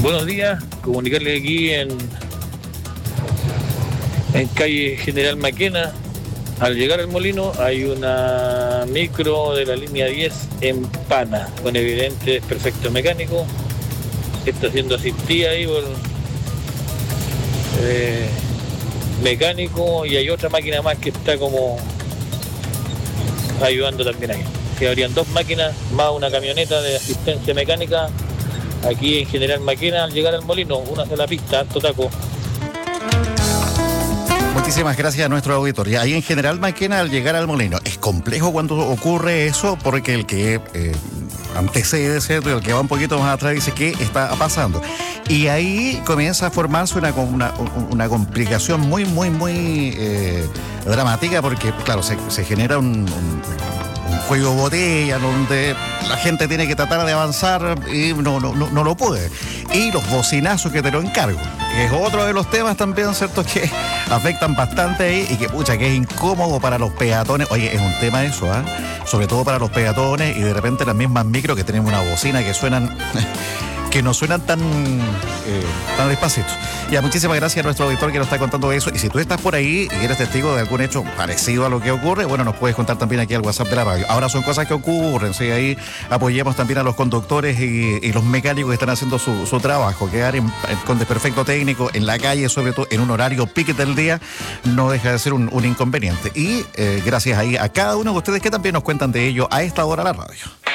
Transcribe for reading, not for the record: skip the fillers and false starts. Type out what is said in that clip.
Buenos días, comunicarles aquí en calle General Maquena. Al llegar al molino hay una micro de la línea 10 en pana, con evidente desperfecto mecánico. Está siendo asistida ahí por mecánico, y hay otra máquina más que está como ayudando también ahí. Que habrían dos máquinas más una camioneta de asistencia mecánica aquí en General Maquena al llegar al molino, una sola pista, alto taco. Muchísimas gracias a nuestro auditor. Y ahí en General Maquena al llegar al molino. Es complejo cuando ocurre eso porque el que antecede, ¿cierto? El que va un poquito más atrás dice qué está pasando. Y ahí comienza a formarse una complicación muy dramática porque, claro, se genera un cuello de botella donde la gente tiene que tratar de avanzar y no lo puede. Y los bocinazos que te lo encargo, que es otro de los temas también, ¿cierto? Que afectan bastante ahí y que es incómodo para los peatones. Oye, es un tema eso, ¿eh? Sobre todo para los peatones y de repente las mismas micros que tienen una bocina que suenan... que no suenan tan despacito. Ya, muchísimas gracias a nuestro auditor que nos está contando eso. Y si tú estás por ahí y eres testigo de algún hecho parecido a lo que ocurre, bueno, nos puedes contar también aquí al WhatsApp de la radio. Ahora son cosas que ocurren, ¿sí? Ahí apoyemos también a los conductores y los mecánicos que están haciendo su trabajo. Quedar con desperfecto técnico en la calle, sobre todo en un horario pique del día, no deja de ser un inconveniente. Y gracias ahí a cada uno de ustedes que también nos cuentan de ello a esta hora en la radio.